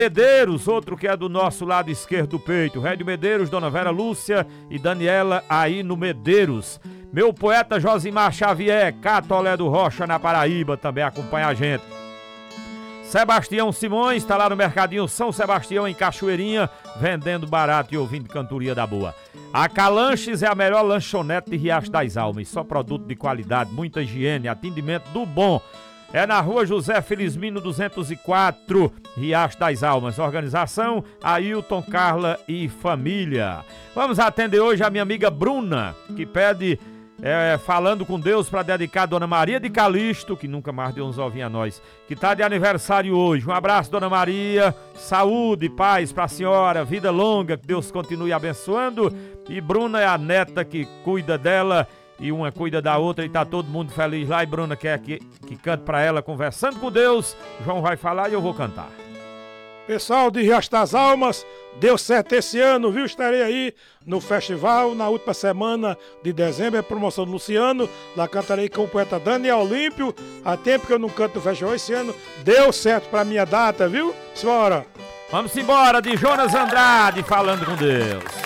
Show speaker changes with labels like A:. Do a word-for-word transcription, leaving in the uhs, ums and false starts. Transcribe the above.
A: Medeiros, outro que é do nosso lado esquerdo do peito. Rédio Medeiros, Dona Vera Lúcia e Daniela aí no Medeiros. Meu poeta Josimar Xavier, Catolé do Rocha, na Paraíba, também acompanha a gente. Sebastião Simões está lá no Mercadinho São Sebastião, em Cachoeirinha, vendendo barato e ouvindo cantoria da boa. A Calanches é a melhor lanchonete de Riacho das Almas. Só produto de qualidade, muita higiene, atendimento do bom. É na rua José Felizmino duzentos e quatro, Riacho das Almas. Organização Ailton, Carla e família. Vamos atender hoje a minha amiga Bruna, que pede é, Falando com Deus para dedicar a Dona Maria de Calixto, que nunca mais deu uns ovinhos a nós, que tá de aniversário hoje. Um abraço, Dona Maria, saúde, paz pra senhora, vida longa, que Deus continue abençoando. E Bruna é a neta que cuida dela, e uma cuida da outra, e tá todo mundo feliz lá. E Bruna quer que, que cante pra ela, Conversando com Deus. João vai falar e eu vou cantar.
B: Pessoal de Riacho das Almas, deu certo esse ano, viu? Estarei aí no festival, na última semana de dezembro, é promoção do Luciano. Lá cantarei com o poeta Daniel Olímpio. Há tempo que eu não canto no festival, esse ano deu certo pra minha data, viu? Senhora!
A: Vamos embora, de Jonas Andrade, Falando com Deus.